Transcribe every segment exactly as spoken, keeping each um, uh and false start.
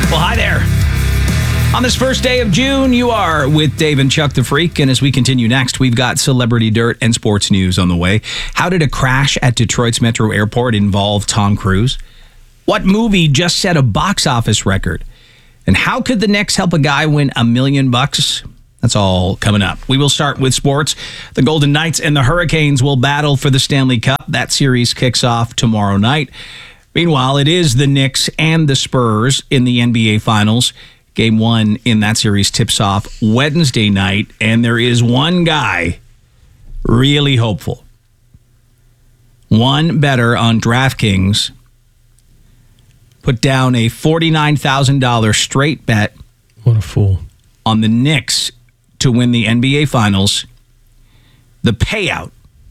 Well, hi there. On this first day of June, you are with Dave and Chuck the Freak. And as we continue next, we've got celebrity dirt and sports news on the way. How did a crash at Detroit's Metro Airport involve Tom Cruise? What movie just set a box office record? And how could the Knicks help a guy win a million bucks? That's all coming up. We will start with sports. The Golden Knights and the Hurricanes will battle for the Stanley Cup. That series kicks off tomorrow night. Meanwhile, it is the Knicks and the Spurs in the N B A Finals. Game one in that series tips off Wednesday night, and there is one guy really hopeful. One better on DraftKings put down a forty-nine thousand dollars straight bet. What a fool. On the Knicks to win the N B A Finals. The payout,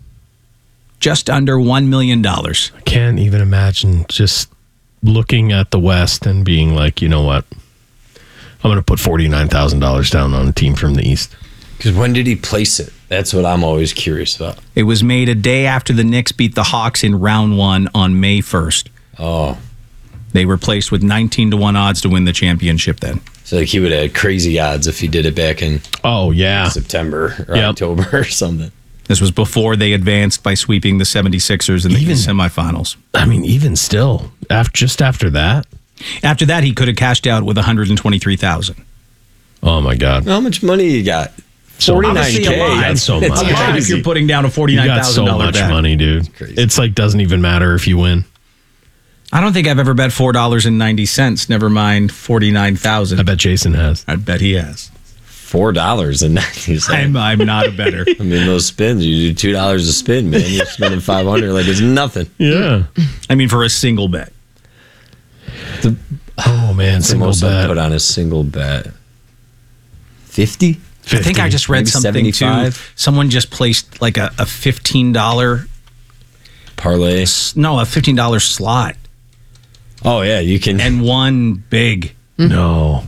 just under one million dollars. I can't even imagine just looking at the West and being like, you know what? I'm going to put forty-nine thousand dollars down on a team from the East. Because when did he place it? That's what I'm always curious about. It was made a day after the Knicks beat the Hawks in round one on May first. Oh. They were placed with nineteen to one odds to win the championship then. So like he would have had crazy odds if he did it back in oh yeah September or yep. October or something. This was before they advanced by sweeping the seventy-sixers in the even, semifinals. I mean, even still, after, just after that. After that, he could have cashed out with one hundred twenty-three thousand dollars. Oh, my God. How much money you got? forty-nine K. That's so much. If you're putting down a forty-nine thousand dollars bet. You got so bet. much money, dude. It's, it's like doesn't even matter if you win. I don't think I've ever bet four dollars and ninety cents, never mind forty-nine thousand dollars. I bet Jason has. I bet he has. four dollars and ninety cents. I'm, I'm not a bettor. I mean, those spins, you do two dollars a spin, man. You're spending five hundred dollars like it's nothing. Yeah. I mean, for a single bet. The, oh, man, the single most bet. I put on a single bet. fifty? I think I just read Maybe something seventy-five? too. Someone just placed like a, a fifteen dollars Parlay? No, a fifteen dollars slot. Oh, yeah, you can. And won big. No.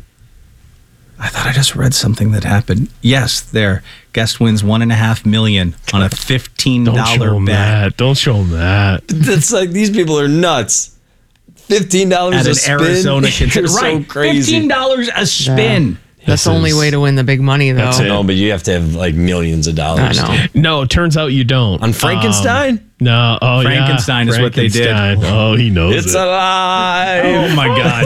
I thought I just read something that happened. Yes, there. Guest wins one and a half million on a fifteen dollars Don't show him bet. that. Don't show him that. That's like, these people are nuts. fifteen dollars At a an spin? Arizona You're Right. so crazy. fifteen dollars a spin. That's the only way to win the big money, though. That's it. No, but you have to have like millions of dollars. I know. No, it turns out you don't. On Frankenstein? Um, no. Oh, Frankenstein yeah. is what they did. Frankenstein. Oh, he knows It's it. alive. Oh, my God.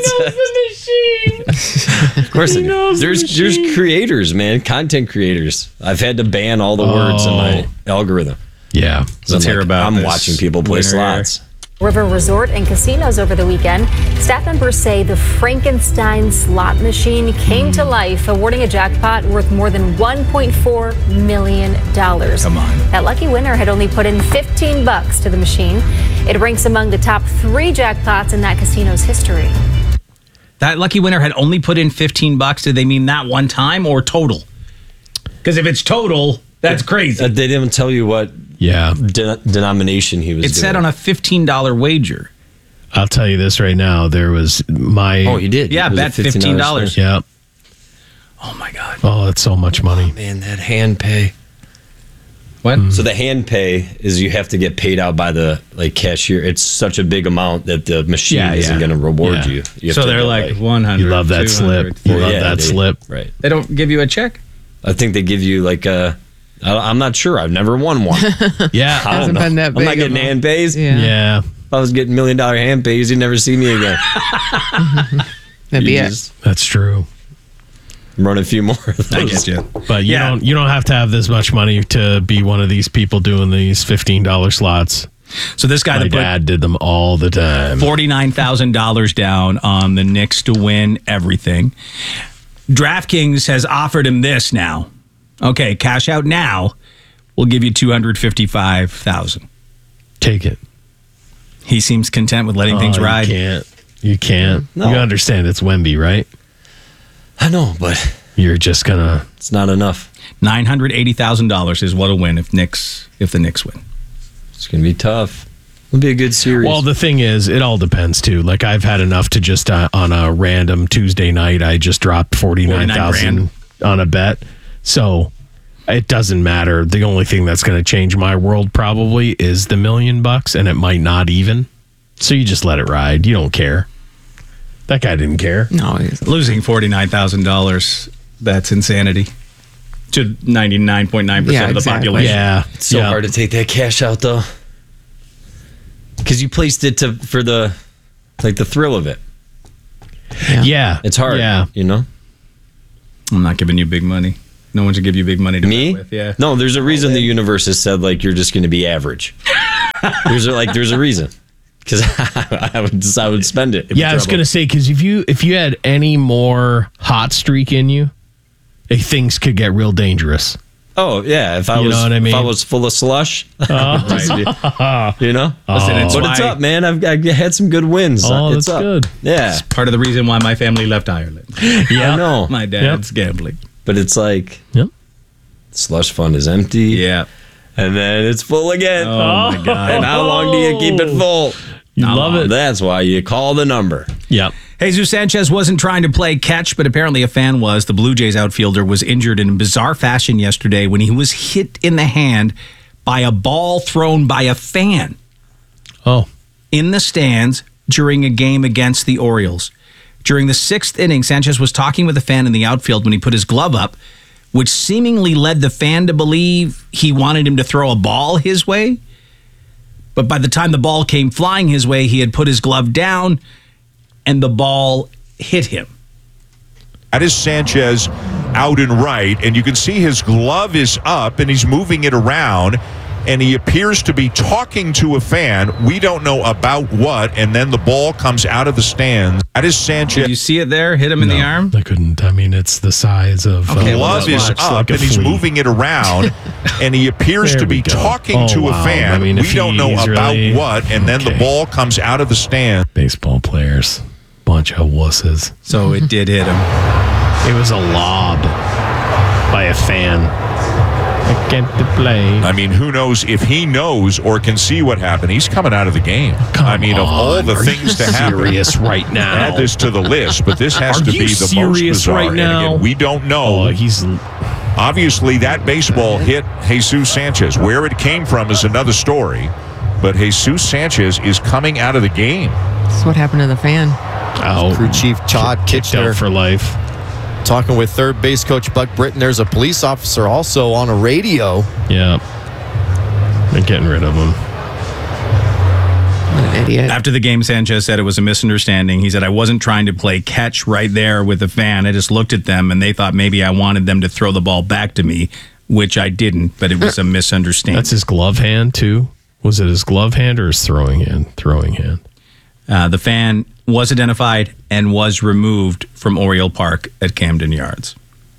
Of course it is. There's, there's creators, man. Content creators. I've had to ban all the words in my algorithm. Yeah. So Let's I'm hear like, about I'm this watching people play winner. slots. River Resort and Casinos over the weekend. Staff members say the Frankenstein slot machine came to life, awarding a jackpot worth more than one point four million dollars. Come on. That lucky winner had only put in fifteen bucks to the machine. It ranks among the top three jackpots in that casino's history. That lucky winner had only put in fifteen bucks. Did they mean that one time or total? Because if it's total, that's crazy. Uh, they didn't tell you what Yeah. de- denomination he was It doing. said on a fifteen dollars wager. I'll tell you this right now. There was my. Oh, he did. Yeah, It was a bet fifteen dollars. Yeah. Oh, my God. Oh, that's so much money. Man, that hand pay. What? So the hand pay is you have to get paid out by the like cashier. It's such a big amount that the machine Yeah, isn't yeah. going to reward Yeah. you. you have So to they're get, like one hundred. You love that slip. You love yeah, that they- slip. Right. They don't give you a check? I think they give you like a. I- I'm not sure. I've never won one. Yeah. I don't Hasn't know. been that I'm big not getting of a- hand pays. Yeah. Yeah. If I was getting million dollar hand pays, you'd never see me again. That'd be You it. just That's true. run a few more of those. I get you. But you Yeah. don't you don't have to have this much money to be one of these people doing these fifteen dollars slots. So this guy My that put dad did them all the time. forty-nine thousand dollars down on the Knicks to win everything. DraftKings has offered him this now. Okay, cash out now. We'll give you two hundred fifty-five thousand dollars. Take it. He seems content with letting things Oh, ride. You can't. You can't. No. You understand it's Wemby, right? I know, but You're just gonna. it's not enough. nine hundred eighty thousand dollars is what'll win if Knicks if the Knicks win. It's gonna be tough. It'll be a good series. Well, the thing is, it all depends too. Like I've had enough to just uh, on a random Tuesday night, I just dropped forty nine thousand on a bet. So it doesn't matter. The only thing that's going to change my world probably is the million bucks, and it might not even. So you just let it ride. You don't care. That guy didn't care. No, he's Losing forty-nine thousand dollars, that's insanity. To ninety-nine point nine percent Yeah, of the exactly. population. Yeah. It's so yeah. hard to take that cash out though, because you placed it to for the like the thrill of it. Yeah. It's hard. Yeah. You know. I'm not giving you big money. No one should give you big money to Me? bet with. Yeah. No, there's a reason the universe has said like you're just going to be average. there's a, like there's a reason, because I would I would spend it. Yeah, I was gonna say, because if you if you had any more hot streak in you, eh, things could get real dangerous. Oh yeah, if I You was know what I if I mean? was full of slush, Right. you know. Listen, it's But it's why- up, man. I've I had some good wins. Oh, it's that's up. good. Yeah, Part of the reason why my family left Ireland. I know. My dad's gambling. But it's like Yep. slush fund is empty. Yeah. And then it's full again. Oh, my God. And how long do you keep it full? You Not love long. it. That's why you call the number. Yep. Jesus Sanchez wasn't trying to play catch, but apparently a fan was. The Blue Jays outfielder was injured in bizarre fashion yesterday when he was hit in the hand by a ball thrown by a fan Oh. in the stands during a game against the Orioles. During the sixth inning, Sanchez was talking with a fan in the outfield when he put his glove up, which seemingly led the fan to believe he wanted him to throw a ball his way. But by the time the ball came flying his way, he had put his glove down and the ball hit him. That is Sanchez out and right, and you can see his glove is up and he's moving it around, and he appears to be talking to a fan. We don't know about what, and then the ball comes out of the stands. That is Did Sanchez. you see it there? Hit him in the No, arm? I couldn't. I mean, it's the size of. Okay, uh, well, Glove let's is watch. up like a and he's flea. moving it around, and he appears There to be we go. talking Oh, to a wow. fan. I mean, if we don't know he's about really- what, and then the Okay. ball comes out of the stand. Baseball players, bunch of wusses. So it did hit him. It was a lob by a fan. I can't play. I mean, who knows if he knows or can see what happened? He's coming out of the game. Come I mean, of all on. the Are things you to happen. serious right now? Add this to the list, but this has Are to you be the most serious bizarre. right And now? again, we don't know. Oh, he's Obviously, that baseball hit Jesus Sanchez. Where it came from is another story, but Jesus Sanchez is coming out of the game. That's what happened to the fan. out. Crew Chief Todd Kicked Kitchener out for life. talking with third base coach Buck Britton. There's a police officer also on a radio. Yeah. They're getting rid of him. What an idiot. After the game, Sanchez said it was a misunderstanding. He said, I wasn't trying to play catch right there with the fan. I just looked at them and they thought maybe I wanted them to throw the ball back to me, which I didn't, but it was a misunderstanding. That's his glove hand, too. Was it his glove hand or his throwing hand? Throwing hand. Uh, the fan was identified and was removed from Oriole Park at Camden Yards.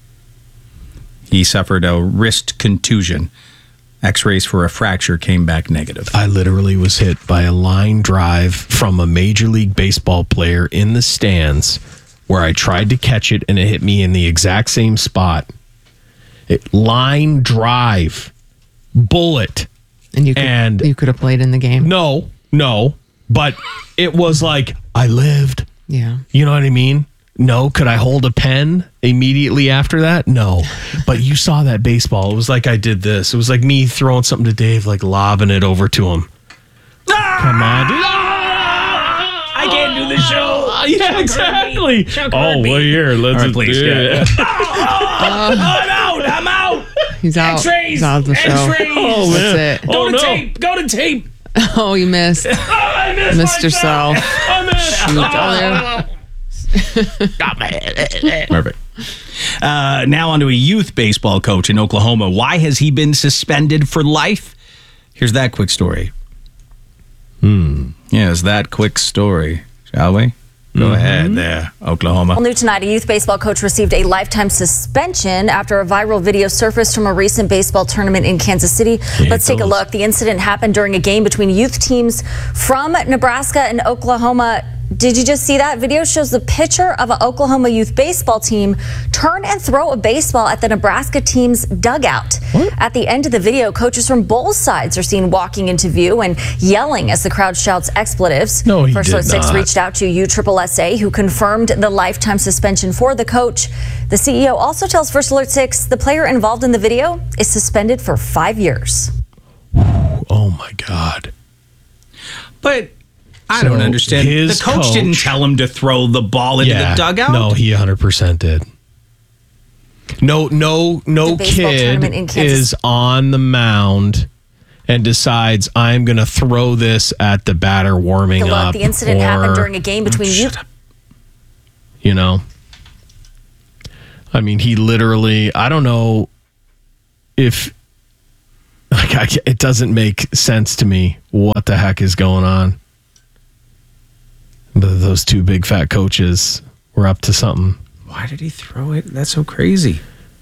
He suffered a wrist contusion. X-rays for a fracture came back negative. I literally was hit by a line drive from a Major League Baseball player in the stands where I tried to catch it and it hit me in the exact same spot. It, line drive. Bullet. And you could, And- you could have played in the game. No, no. But it was like, I lived. Yeah. You know what I mean? No. Could I hold a pen immediately after that? No. But you saw that baseball. It was like I did this. It was like me throwing something to Dave, like lobbing it over to him. Come on, dude. I can't do the show. Ah, yeah, exactly. Oh, well, here. Let's All right, please, do it. yeah. I'm out. I'm out. He's out. X-rays. He's out of the show. X-rays. Oh, man. That's it. Go Oh, to no. tape. Go to tape. Oh, you missed. I missed Missed yourself. I missed. Shoot. Oh, there. Got my head. Perfect. Uh, now on to a youth baseball coach in Oklahoma. Why has he been suspended for life? Here's that quick story. Hmm. Yes, that quick story. Shall we? Go ahead there, Oklahoma. Well, new tonight, a youth baseball coach received a lifetime suspension after a viral video surfaced from a recent baseball tournament in Kansas City. Let's take a look. The incident happened during a game between youth teams from Nebraska and Oklahoma. Did you just see that? Video shows the pitcher of an Oklahoma youth baseball team turn and throw a baseball at the Nebraska team's dugout. At the end of the video, coaches from both sides are seen walking into view and yelling as the crowd shouts expletives. No, he First did Alert six not. reached out to U S S S A, who confirmed the lifetime suspension for the coach. The C E O also tells First Alert six the player involved in the video is suspended for five years. Oh, my God. But I So don't understand. his The coach, coach- didn't tell him to throw the ball into the dugout? No, he one hundred percent did. No, no, no The baseball kid tournament in Kansas- is on the mound and decides I'm going to throw this at the batter warming The, up. the incident or, happened during a game between you. You know, I mean, he literally. I don't know if like I, it doesn't make sense to me what the heck is going on. But those two big fat coaches were up to something. Why did he throw it? That's so crazy.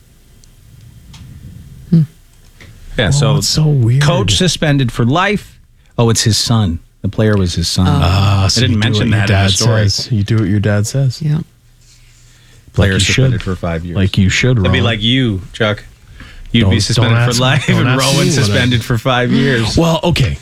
Yeah, Oh, so it's so weird. coach suspended for life. Oh, it's his son. The player was his son. Ah, so I didn't you do mention what your that in the dad story. says. You do what your dad says. Yeah. Player Like you suspended should. for five years. Like you should. That'd be Ron. like you, Chuck. You'd Don't- be suspended don't for ask- life, don't and ask me Rowan what I- suspended for five years. Well, okay.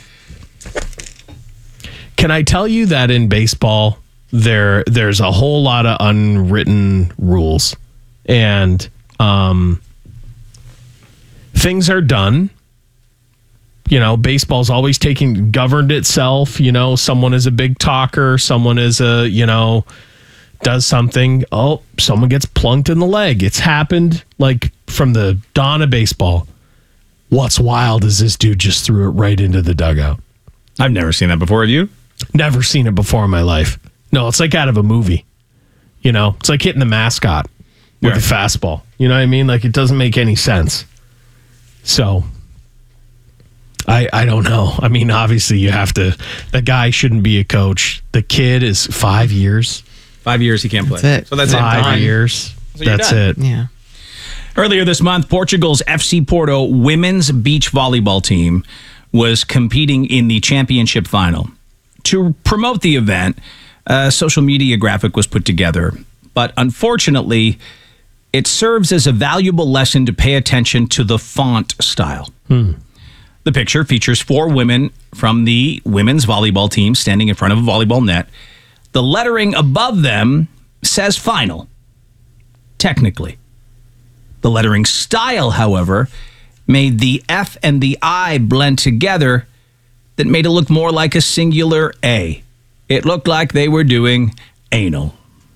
Can I tell you that in baseball there there's a whole lot of unwritten rules, and um, things are done. You know, baseball's always taking governed itself. You know, someone is a big talker, someone is a you know does something. Oh, someone gets plunked in the leg. It's happened like from the dawn of baseball. What's wild is this dude just threw it right into the dugout. I've never seen that before. Have you? Never seen it before in my life. No, it's like out of a movie. You know, it's like hitting the mascot with Right. a fastball. You know what I mean? Like it doesn't make any sense. So I I don't know. I mean, obviously you have to the guy shouldn't be a coach. The kid is five years. Five years he can't play. That's it. So that's five it. Done. years. So you're That's done. it. Yeah. Earlier this month, Portugal's F C Porto women's beach volleyball team was competing in the championship final. To promote the event, a social media graphic was put together, but unfortunately, it serves as a valuable lesson to pay attention to the font style. The picture features four women from the women's volleyball team standing in front of a volleyball net. The lettering above them says final, technically. The lettering style, however, made the F and the I blend together that made it look more like a singular A. It looked like they were doing anal.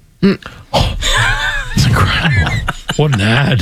It's incredible. What an ad.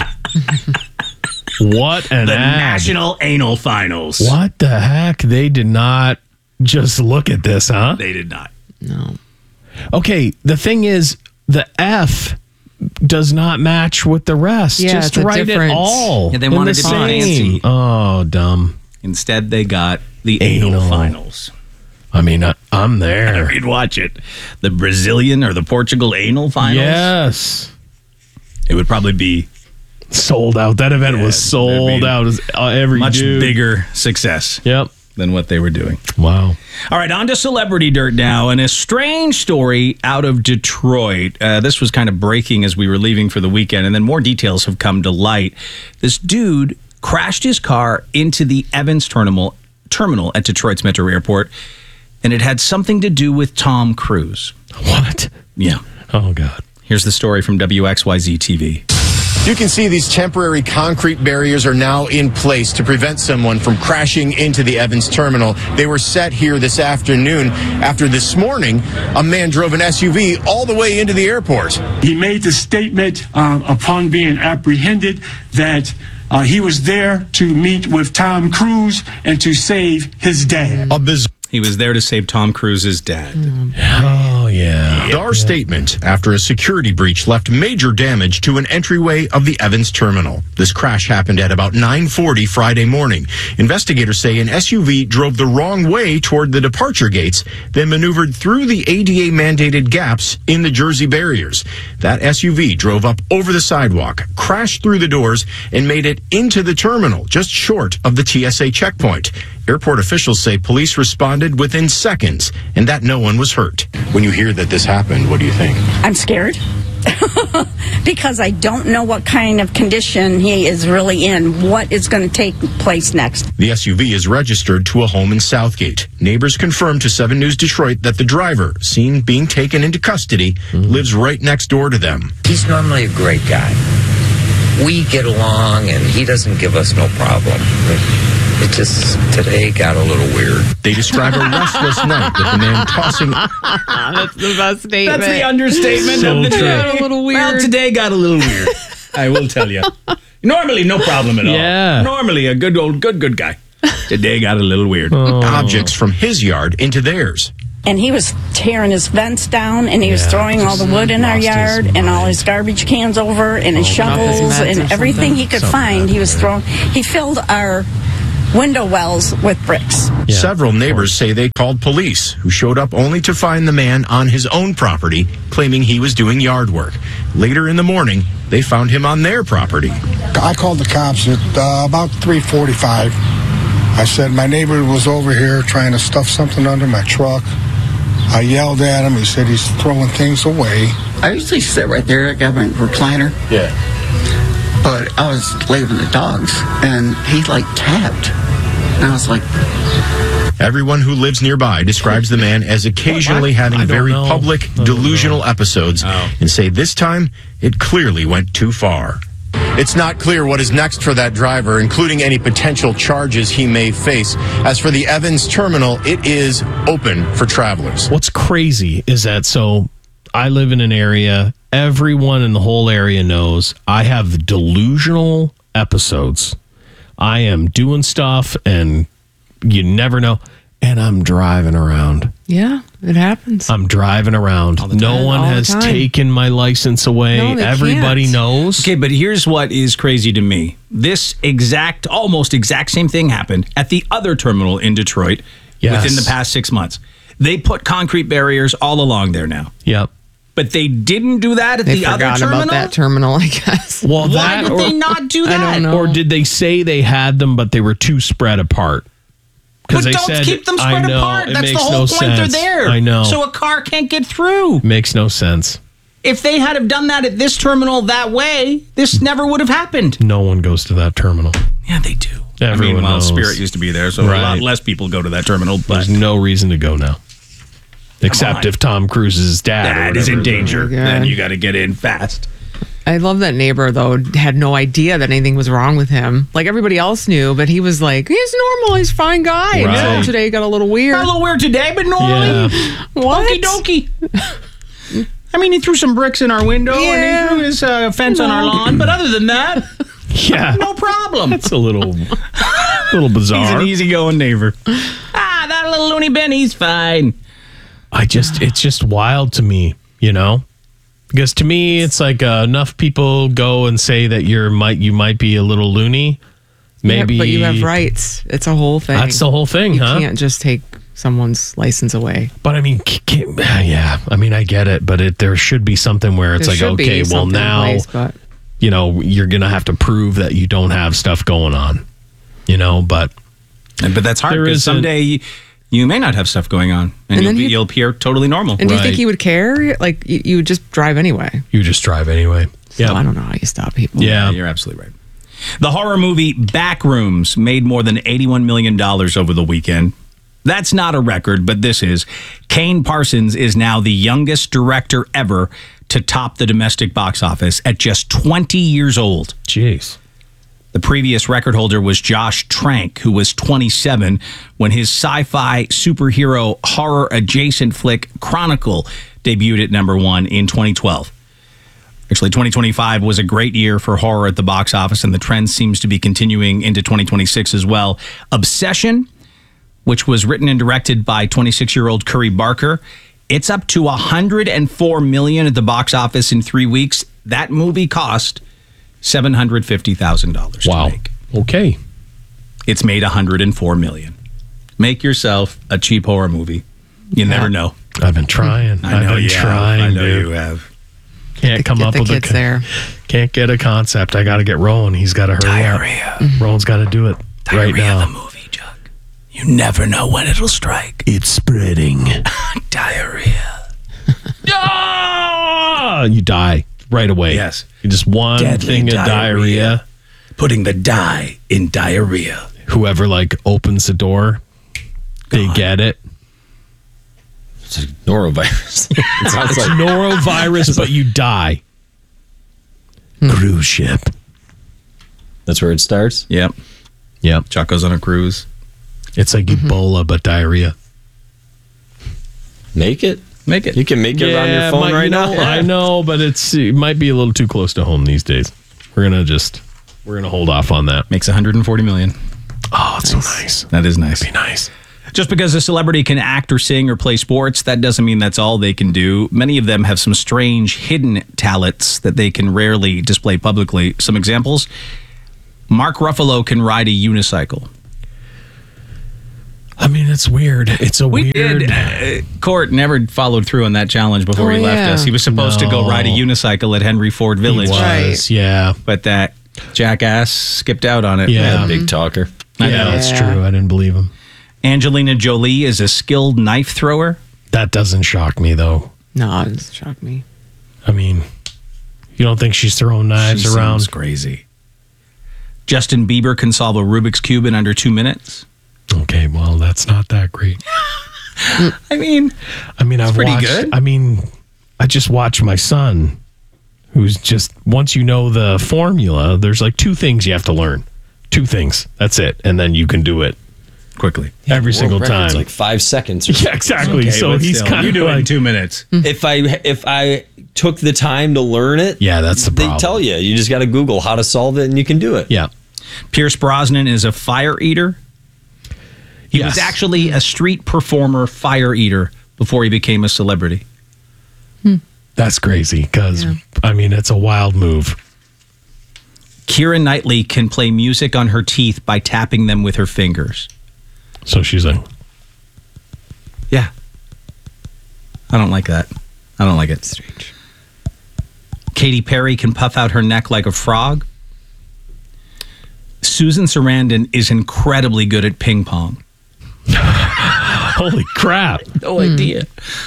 What an The ad. National Anal Finals. What the heck? They did not just look at this, huh? They did not. No. Okay, the thing is, the F does not match with the rest. Yeah, Just it's a write difference. it all. Yeah, they in wanted the to be same. fancy. Oh, dumb. Instead, they got the Anal, Anal. Finals. I mean, I, I'm there. You'd watch it. The Brazilian or the Portugal Anal Finals. Yes. It would probably be Sold out. That event Yeah, was there'd sold be out. Uh, every much dude. bigger success Yep. than what they were doing. Wow. All right, on to Celebrity Dirt now. And a strange story out of Detroit. Uh, this was kind of breaking as we were leaving for the weekend, and then more details have come to light. This dude crashed his car into the Evans terminal, terminal at Detroit's Metro Airport, and it had something to do with Tom Cruise. What? Yeah. Oh, God. Here's the story from W X Y Z T V. You can see these temporary concrete barriers are now in place to prevent someone from crashing into the Evans terminal. They were set here this afternoon after this morning a man drove an S U V all the way into the airport. He made the statement uh, upon being apprehended that uh, he was there to meet with Tom Cruise and to save his dad. A bizarre He was there to save Tom Cruise's dad. Oh, yeah. statement after a security breach left major damage to an entryway of the Evans terminal. This crash happened at about nine forty Friday morning. Investigators say an S U V drove the wrong way toward the departure gates, then maneuvered through the A D A-mandated gaps in the Jersey barriers. That S U V drove up over the sidewalk, crashed through the doors, and made it into the terminal, just short of the T S A checkpoint. Airport officials say police responded within seconds and that no one was hurt. When you hear that this happened, what do you think? I'm scared because I don't know what kind of condition he is really in, what is going to take place next. The S U V is registered to a home in Southgate. Neighbors confirmed to seven News Detroit that the driver, seen being taken into custody, lives right next door to them. He's normally a great guy. We get along and he doesn't give us no problem. It just, today got a little weird. They describe a restless night with the man tossing. That's the best statement. That's the understatement So of the true. day. Got a little weird. Well, today got a little weird. I will tell you. Normally, no problem at all. Yeah. Normally, a good old, good, good guy. Today got a little weird. Objects from his yard into theirs. And he was tearing his fence down, and he was Yeah, throwing all the wood in our lost his yard, and all mind. his garbage cans over, and his Open up his shovels, meds or and everything something. he could Something find. He was throwing. He filled our window wells with bricks. Yeah, Several of neighbors course. say they called police, who showed up only to find the man on his own property, claiming he was doing yard work. Later in the morning, they found him on their property. I called the cops at uh, about three forty-five. I said my neighbor was over here trying to stuff something under my truck. I yelled at him. He said he's throwing things away. I usually sit right there. I got my recliner. Yeah. But I was leaving the dogs, and he, like, tapped. And I was like, Everyone who lives nearby describes the man as occasionally What? I having don't very know. public, I don't delusional know. episodes Oh. and say this time it clearly went too far. It's not clear what is next for that driver, including any potential charges he may face. As for the Evans terminal, it is open for travelers. What's crazy is that so I live in an area, everyone in the whole area knows I have delusional episodes. I am doing stuff and you never know. And I'm driving around. Yeah, it happens. I'm driving around. the No time. one All the has time. taken my license away. No, they Everybody can't. knows. Okay, but here's what is crazy to me. This exact, almost exact same thing happened at the other terminal in Detroit Yes. within the past six months. They put concrete barriers all along there now. Yep. But they didn't do that at they the other forgot terminal? about that terminal, I guess. Well, Why that did or, they not do that? I don't know. or did they say they had them, but they were too spread apart? But they don't said, keep them I spread know, apart. it That's the makes whole no point. sense. They're there. I know. So a car can't get through. Makes no sense. If they had have done that at this terminal that way, this never would have happened. No one goes to that terminal. Yeah, they do. I Everyone mean, well, knows. Spirit used to be there, so a lot Right. less people go to that terminal. But There's no reason to go now. Except on. if Tom Cruise's dad or that is in whatever. danger. Yeah. Then you got to get in fast. I love that neighbor, though, had no idea that anything was wrong with him. Like everybody else knew, but he was like, he's normal. He's a fine guy. And Right. so today got a little weird. Got a little weird today, but normally, Yeah. What? okie dokie. I mean, he threw some bricks in our window and Yeah. he threw his uh, fence on our lawn. But other than that, Yeah. no problem. It's a little, little He's bizarre. an easygoing neighbor. Ah, that little loony bin, he's fine. I just, it's just wild to me, you know? Because to me, it's like uh, enough people go and say that you're might you might be a little loony. Maybe, Yeah, but you have rights. It's a whole thing. That's the whole thing, you huh? can't just take someone's license away. But I mean, c- c- yeah, I mean, I get it, but it, there should be something where it's There like, should be okay, well something in now, place, but you know, you're gonna have to prove that you don't have stuff going on, you know. But But that's hard There because isn't- someday you, you may not have stuff going on, and, And you'll, then be, you- you'll appear totally normal. and do you Right. think he would care? Like you, you would just drive anyway. you just drive anyway. So Yeah, I don't know how you stop people. yeah. You're absolutely right. The horror movie Backrooms made more than eighty-one million dollars over the weekend. That's not a record, but this is. Kane Parsons is now the youngest director ever to top the domestic box office at just twenty years old. Jeez. The previous record holder was Josh Trank, who was twenty-seven when his sci-fi superhero horror adjacent flick Chronicle debuted at number one in twenty twelve. Actually, twenty twenty-five was a great year for horror at the box office, and the trend seems to be continuing into twenty twenty-six as well. Obsession, which was written and directed by twenty-six-year-old Curry Barker, it's up to one hundred four million dollars at the box office in three weeks. That movie cost seven hundred fifty thousand dollars Wow. to make. Okay. It's made one hundred four million dollars. Make yourself a cheap horror movie. You never know. I've been trying. I know I've been you trying. have. I know dude. you have. Can't come Get up the with kids a there. Can't get a concept. I got to get Rowan. He's got to hurry Diarrhea. up. Rowan's got to do it right Diarrhea, now. the movie, Chuck. You never know when it'll strike. It's spreading. Diarrhea. Ah! You die right away. Yes. You just one Deadly thing of diarrhea. diarrhea. Putting the die in diarrhea. Whoever like opens the door, they Gone. get it. It's a norovirus. It sounds It's like norovirus, but you die. Cruise ship. that's where it starts. Yep. Yep. Chuck goes on a cruise. It's like Mm-hmm. Ebola, but diarrhea. Make it. Make it. You can make it on your phone might- right you know, now. I know, but it's it might be a little too close to home these days. We're gonna just we're gonna hold off on that. Makes one hundred forty million. Oh, it's so nice. That is nice. Be nice. Just because a celebrity can act or sing or play sports, that doesn't mean that's all they can do. Many of them have some strange hidden talents that they can rarely display publicly. Some examples: Mark Ruffalo can ride a unicycle. I mean, it's weird. It's a We weird. did. Uh, Court never followed through on that challenge before Oh, he left yeah. us. He was supposed to go No. ride a unicycle at Henry Ford He Village, was, Right. yeah. but that jackass skipped out on it. Yeah. Big talker. I Yeah, know. that's Yeah. true. I didn't believe him. Angelina Jolie is a skilled knife thrower. That doesn't shock me, though. No, it doesn't shock me. I mean, you don't think she's throwing knives She around? seems crazy. Justin Bieber can solve a Rubik's Cube in under two minutes. Okay, well, that's not that great. I mean, I mean, I've pretty watched. good. I mean, I just watched my son, who's just once you know the formula, there's like two things you have to learn. Two things. That's it, and then you can do it quickly. every single World record's time. like five seconds. Or Yeah, exactly. Okay, so but he's still, kind you of do it in like, two minutes. if I if I took the time to learn it, yeah, that's the they problem. tell you. You just got to Google how to solve it, and you can do it. Yeah. Pierce Brosnan is a fire eater. He Yes. was actually a street performer fire eater before he became a celebrity. That's crazy because, I mean, it's a wild move. Keira Knightley can play music on her teeth by tapping them with her fingers. So she's like, Yeah. I don't like that. I don't like it. Strange. Katy Perry can puff out her neck like a frog. Susan Sarandon is incredibly good at ping pong. holy crap. No idea.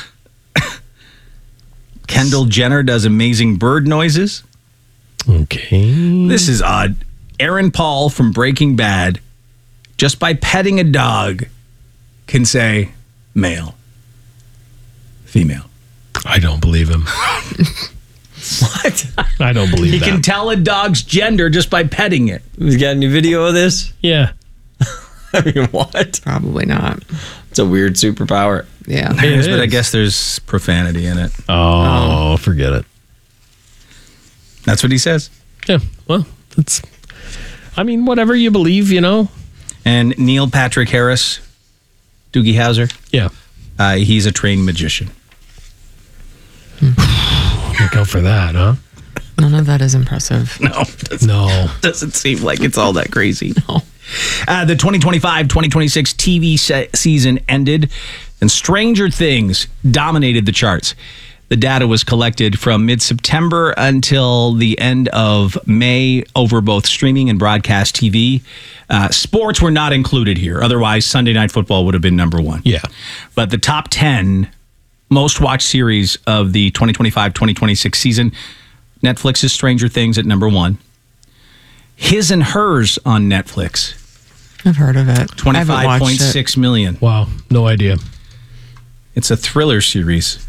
Kendall Jenner does amazing bird noises. Okay. This is odd. Aaron Paul from Breaking Bad, just by petting a dog, can say male, female. I don't believe him. What? I don't believe He that. can tell a dog's gender just by petting it. You got any video of this? yeah. I mean, what? Probably not. It's a weird superpower. Yeah. It is, but I is. guess there's profanity in it. Oh, forget it. That's what he says. Yeah. Well, it's, I mean, whatever you believe, you know. And Neil Patrick Harris, Doogie Howser, Yeah. uh, he's a trained magician. Look out for that, huh? None of that is impressive. No, doesn't, No. doesn't seem like it's all that crazy. No. Uh, the twenty twenty-five twenty twenty-six T V se- season ended, and Stranger Things dominated the charts. The data was collected from mid-September until the end of May over both streaming and broadcast T V. Uh, sports were not included here. Otherwise, Sunday Night Football would have been number one. Yeah. But the top ten most watched series of the twenty twenty-five twenty twenty-six season, Netflix's Stranger Things at number one. His and Hers on Netflix, I've heard of it. I haven't twenty-five watched point it. six million. Wow. No idea. It's a thriller series.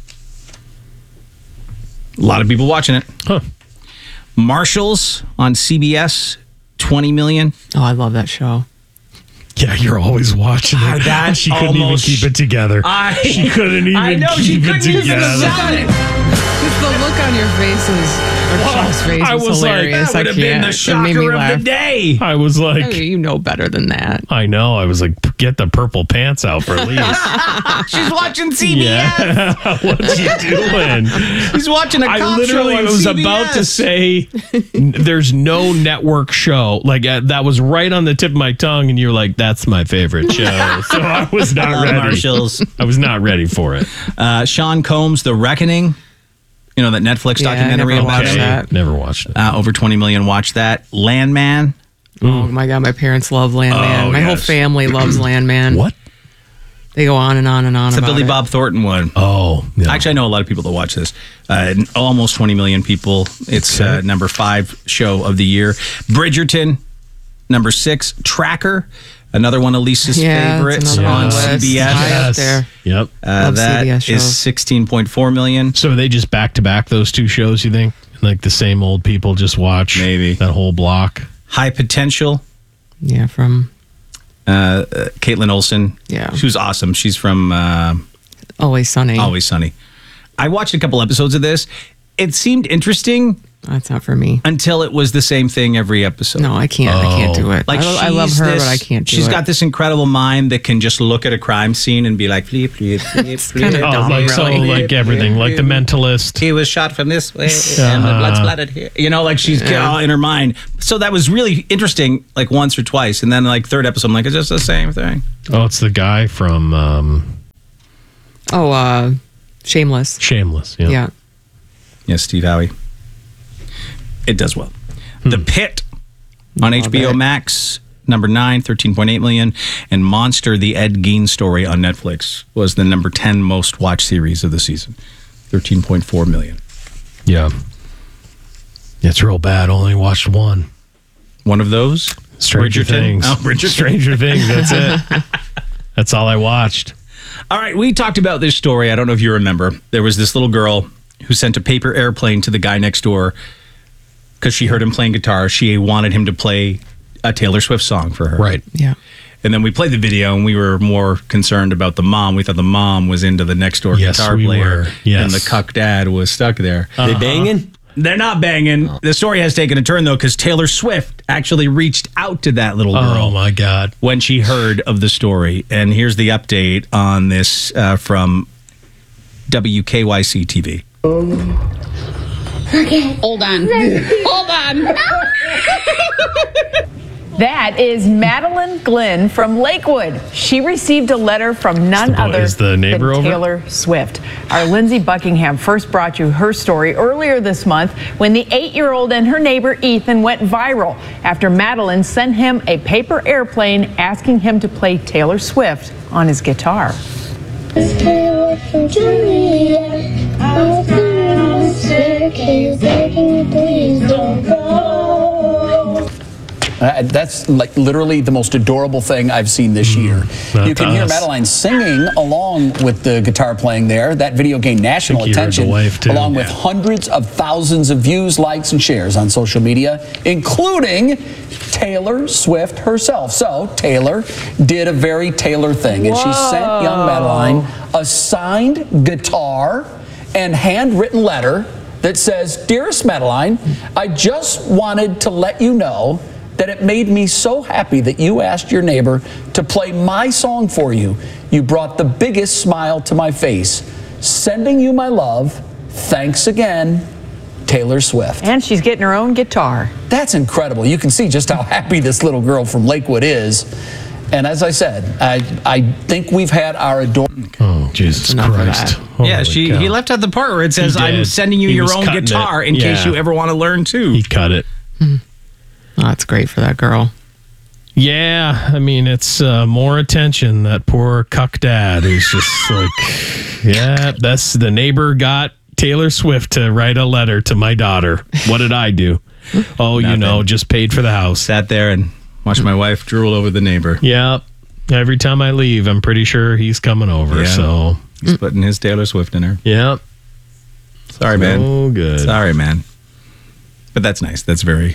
A lot of people watching it. Huh. Marshalls on C B S, twenty million. Oh, I love that show. Yeah, you're always watching it. Ah, that she couldn't almost- even keep it together. I, she couldn't even I know, she keep couldn't it even together. decide it. Just the look on your faces, or Sean's face I was, was like, hilarious. That would I have been can't. the It made me shocker of laugh. the day. I was like, I mean, you know better than that. I know. I was like, get the purple pants out for Elise. She's watching C B S. yeah. What's he doing? He's watching a cop I literally show on was C B S. about to say n- there's no network show. Like uh, that was right on the tip of my tongue, and you're like, that's my favorite show. So I was not Love ready. Marshalls. I was not ready for it. Uh, Sean Combs, The Reckoning. You know, that Netflix Yeah, I documentary never about watched him. that. Never watched it. Uh, over twenty million watched that. Landman. Oh my god, my parents love Landman. Oh, my whole yes. family loves Landman. What? They go on and on and on It's a about Billy it. Bob Thornton one. Oh, no. Actually, I know a lot of people that watch this. Uh, almost twenty million people. It's uh, number five show of the year. Bridgerton, number six. Tracker, another one of Lisa's Yeah, favorites it's another on one on the C B S. list. High up there. Yep. Uh, Love that C B S is shows. sixteen point four million. So are they just back to back those two shows, you think? Like the same old people just watch Maybe. that whole block? High Potential, Yeah, from uh, uh, Caitlin Olsen. Yeah. She was awesome. She's from uh, Always Sunny. Always Sunny. I watched a couple episodes of this. It seemed interesting. That's not for me. Until it was the same thing every episode. No, I can't. I can't do it. Like I, lo- I love she's her, this- but I can't do She's it. got this incredible mind that can just look at a crime scene and be like, flip, flip, flip, flip. kinda Oh, dumb, like so, really. like everything, like The Mentalist. He was shot from this way and the blood splattered here. You know, like she's Yeah. all in her mind. So that was really interesting, like once or twice. And then like third episode, I'm like, it's just the same thing. Oh, it's the guy from um, Oh, uh, Shameless. Shameless. Yeah. Yeah. Yes, Steve Howie. It does well. The Pit on H B O it. Max, number nine, thirteen point eight million. And Monster, the Ed Gein story on Netflix was the number ten most watched series of the season, thirteen point four million. Yeah. It's real bad. Only watched one. One of those? Stranger Bridgerton? Things. Oh, Bridgerton. Stranger Things. That's it. That's all I watched. All right, we talked about this story. I don't know if you remember. There was this little girl who sent a paper airplane to the guy next door because she heard him playing guitar. She wanted him to play a Taylor Swift song for her. Right. Yeah. And then we played the video, and we were more concerned about the mom. We thought the mom was into the next door Yes, guitar we player, were. Yes. and the cuck dad was stuck there. They banging? They're not banging. The story has taken a turn, though, because Taylor Swift actually reached out to that little girl. Oh, my God. When she heard of the story. And here's the update on this uh, from W K Y C T V. Okay. Hold on. Hold on. That is Madeline Glenn from Lakewood. She received a letter from none Is the boy- other is the neighbor than over? Taylor Swift. Our Lindsay Buckingham first brought you her story earlier this month when the eight-year-old and her neighbor Ethan went viral after Madeline sent him a paper airplane asking him to play Taylor Swift on his guitar. Uh, that's like literally the most adorable thing I've seen this year. Not You can hear us. Madeline singing along with the guitar playing there. That video gained national think you heard the attention, wife, too. along with Yeah. hundreds of thousands of views, likes, and shares on social media, including Taylor Swift herself. So Taylor did a very Taylor thing, and she sent young Madeline a signed guitar and handwritten letter that says, "Dearest Madeline, I just wanted to let you know that it made me so happy that you asked your neighbor to play my song for you. You brought the biggest smile to my face. Sending you my love. Thanks again, Taylor Swift." And she's getting her own guitar. That's incredible. You can see just how happy this little girl from Lakewood is. And as I said, I, I think we've had our ador- Oh, Jesus Enough of Christ. that. yeah, Holy she cow. he left out the part where it says, He I'm did. sending you He your was own cutting guitar it. in case Yeah. you ever want to learn too. He cut it. Oh, that's great for that girl. Yeah, I mean, it's uh, more attention. That poor cuck dad who's just like, yeah, that's the neighbor got Taylor Swift to write a letter to my daughter. What did I do? Oh, you Nothing. know, just paid for the house. Sat there and watched my wife drool over the neighbor. Yep. Every time I leave, I'm pretty sure he's coming over. Yeah. So, He's putting his Taylor Swift in her. yep. Sorry, man. Oh, good. Sorry, man. But that's nice. That's very.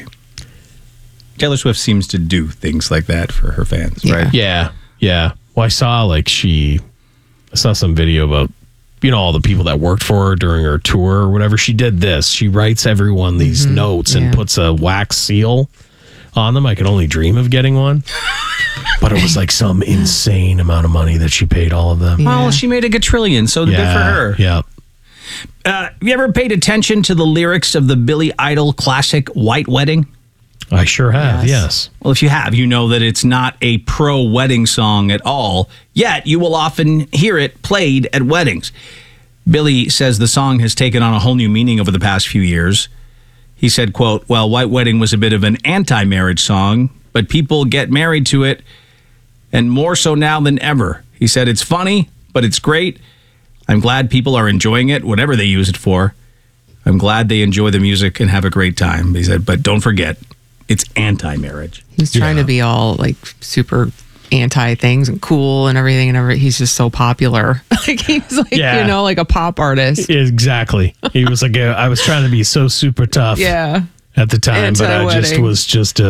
Taylor Swift seems to do things like that for her fans, Yeah. right? Yeah. Yeah. Well, I saw like she, I saw some video about, you know, all the people that worked for her during her tour or whatever. She did this. She writes everyone these notes and yeah. puts a wax seal on them. I could only dream of getting one. But it was like some insane amount of money that she paid all of them. Well, she made a quadrillion, so good for her. Yeah. Uh, have you ever paid attention to the lyrics of the Billy Idol classic White Wedding? I sure have. Yes. Yes. Well, if you have, you know that it's not a pro wedding song at all, yet you will often hear it played at weddings. Billy says the song has taken on a whole new meaning over the past few years. He said, quote, well, White Wedding was a bit of an anti-marriage song, but people get married to it, and more so now than ever. He said, it's funny, but it's great. I'm glad people are enjoying it, whatever they use it for. I'm glad they enjoy the music and have a great time. He said, but don't forget, it's anti-marriage. He's trying to be all like super anti things and cool and everything and everything. He's just so popular. Like he's like, Yeah. you know, like a pop artist. Exactly. He was like, a, I was trying to be so super tough Yeah. at the time, but I just Anti-wedding. was just a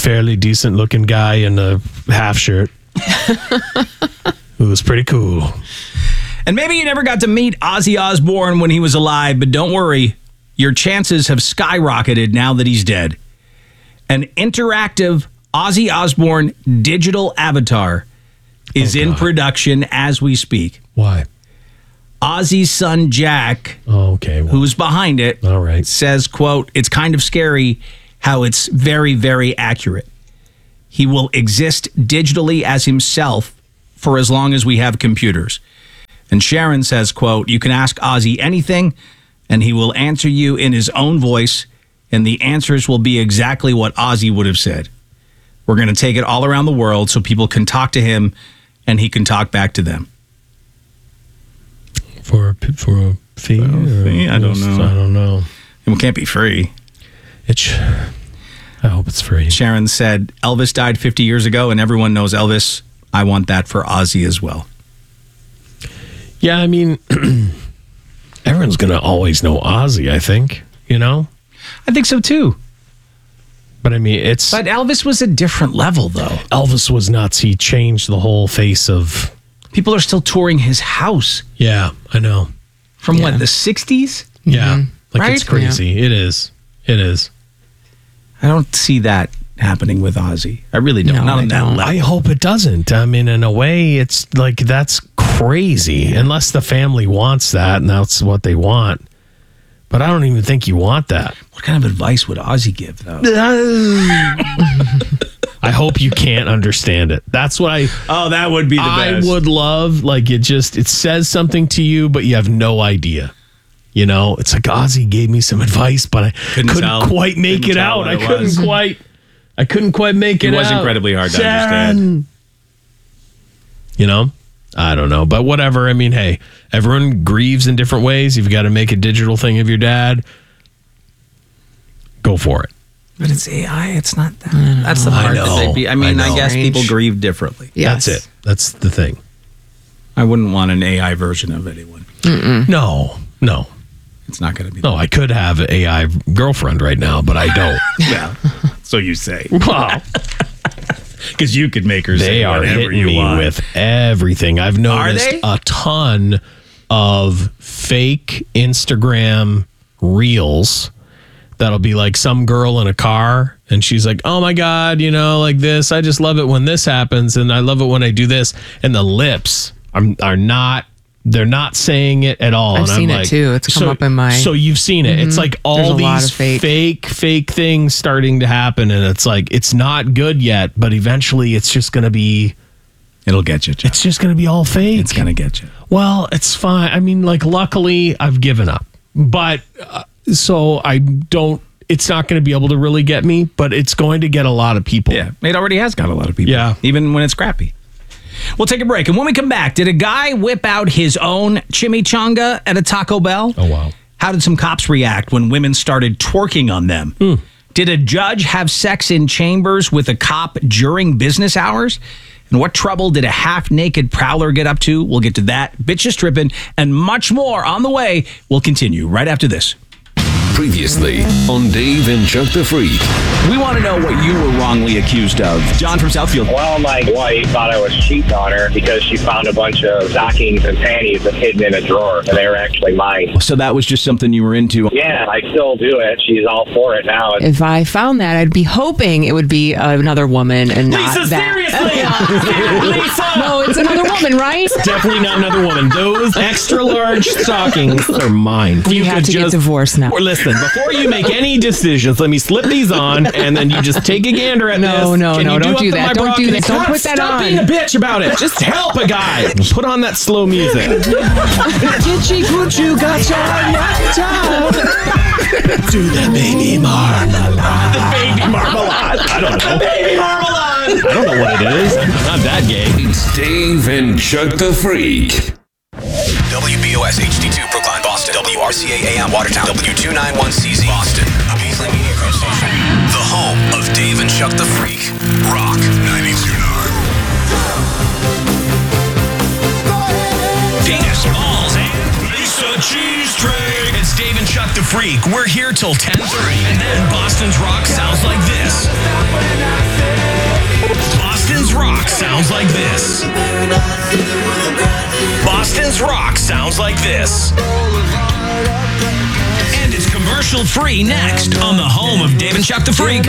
fairly decent looking guy in a half shirt. Who was pretty cool. And maybe you never got to meet Ozzy Osbourne when he was alive, but don't worry. Your chances have skyrocketed now that he's dead. An interactive Ozzy Osbourne digital avatar is oh, in production as we speak. Why? Ozzy's son, Jack, oh, okay, well, who's behind it, all right. says, quote, it's kind of scary how it's very, very accurate. He will exist digitally as himself for as long as we have computers. And Sharon says, quote, you can ask Ozzy anything, and he will answer you in his own voice, and the answers will be exactly what Ozzy would have said. We're going to take it all around the world so people can talk to him, and he can talk back to them. For a, for a fee? For a fee? I don't know. I don't know. It can't be free. It sh- I hope it's free. Sharon said, Elvis died fifty years ago, and everyone knows Elvis. I want that for Ozzy as well. Yeah, I mean, everyone's going to always know Ozzy, I think, you know? I think so, too. But, I mean, it's... But Elvis was a different level, though. Elvis was nuts. He changed the whole face of... People are still touring his house. Yeah, I know. From, yeah. what, the sixties? Yeah. Mm-hmm. Like, right? it's crazy. Yeah. It is. It is. I don't see that happening with Ozzy. I really don't. No, Not I on that don't. level. I hope it doesn't. I mean, in a way, it's like, that's crazy. Unless the family wants that, and that's what they want. But I don't even think you want that. What kind of advice would Ozzy give, though? I hope you can't understand it. That's what I... Oh, that would be the best. I would love, like, it just, it says something to you, but you have no idea. You know, it's like Ozzy gave me some advice, but I couldn't, couldn't quite make couldn't it out. I it couldn't was. quite, I couldn't quite make it, it was out. incredibly hard to Sharon. understand. You know, I don't know, but whatever. I mean, hey, everyone grieves in different ways. You've got to make a digital thing of your dad. Go for it. But it's A I. It's not that. That's the I part know, that they be. I mean, I I, know. guess Strange. people grieve differently. Yes. That's it. That's the thing. I wouldn't want an A I version of anyone. Mm-mm. No, no. It's not going to be. No, I could have an A I girlfriend right now, but I don't. Well, so you say. Wow. Because you could make her They say are whatever hitting you me want. with everything. I've noticed they? a ton of fake Instagram reels that'll be like some girl in a car and she's like, oh my God, you know, like this. I just love it when this happens and I love it when I do this. And the lips are, are not, they're not saying it at all. I've and seen I'm it like, too. It's come so, up in my- So you've seen it. Mhm. It's like There's all a lot these of fake. fake, fake things starting to happen. And it's like, it's not good yet, but eventually it's just going to be, It'll get you, Jeff. it's just going to be all fake. It's going to get you. Well, it's fine. I mean, like, luckily, I've given up. But uh, so I don't, it's not going to be able to really get me, but it's going to get a lot of people. Yeah, it already has got a lot of people. Yeah. Even when it's crappy. We'll take a break. And when we come back, did a guy whip out his own chimichanga at a Taco Bell? Oh, wow. How did some cops react when women started twerking on them? Mm. Did a judge have sex in chambers with a cop during business hours? And what trouble did a half-naked prowler get up to? We'll get to that, bitches tripping, and much more on the way. We'll continue right after this. Previously on Dave and Chuck the Freak. We want to know what you were wrongly accused of. John from Southfield. Well, my wife thought I was cheating on her because she found a bunch of stockings and panties hidden in a drawer, and they were actually mine. So that was just something you were into? Yeah, I still do it. She's all for it now. If I found that, I'd be hoping it would be another woman and not Lisa, that. seriously! Lisa! No, it's another woman, right? Definitely not another woman. Those extra large stockings are mine. We have could to get divorced now. Or listen, before you make any decisions, let me slip these on, and then you just take a gander at No, this. no, Can no, you don't up do to that. my Don't bra? do Can that. you- Don't Stop- put that stop on. being a bitch about it. Just help a guy. Put on that slow music. Gitchy Gucci gotcha, gotcha. Do the baby marmalade. The baby marmalade. I don't know. Baby marmalade. I don't know what it is. I'm not that gay. It's Dave and Chuck the Freak. W B O S H D two Brookline, Boston. W R C A A M Watertown. W two ninety-one C Z Boston. A Beasley Media Group station. The home of Dave and Chuck the Freak. Rock ninety-two point nine. Penis, balls, and It's a cheese train. It's Dave and Chuck the Freak. We're here till ten thirty. And then Boston's Rock sounds like this. Boston's Rock sounds like this. Boston's Rock sounds like this. And it's commercial free next on the home of Dave and Chuck the Freak.